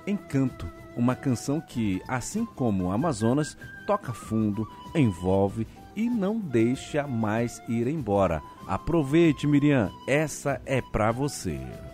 Encanto, uma canção que, assim como o Amazonas, toca fundo, envolve e não deixa mais ir embora. Aproveite, Miriam, essa é pra você.